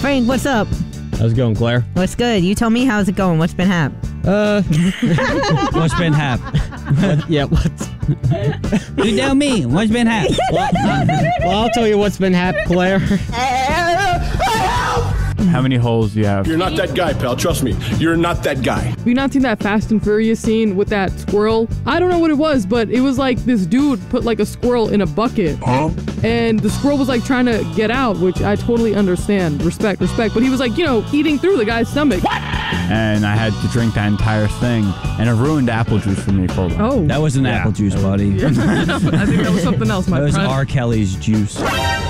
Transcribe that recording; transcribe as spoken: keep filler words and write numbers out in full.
Frank, what's up? How's it going, Claire? What's good? You tell me how's it going. What's been hap? Uh, What's been hap? what, yeah, what's... You tell me. What's been hap? Well, uh, well, I'll tell you what's been hap, Claire. How many holes do you have? You're not that guy, pal. Trust me. You're not that guy. Have you not seen that Fast and Furious scene with that squirrel? I don't know what it was, but it was like this dude put like a squirrel in a bucket. Huh? And the squirrel was like trying to get out, which I totally understand. Respect, respect. But he was like, you know, eating through the guy's stomach. What? And I had to drink that entire thing, and it ruined apple juice for me. Full Oh. That wasn't Yeah. apple juice, buddy. I think that was something else, my That was friend. R. Kelly's juice.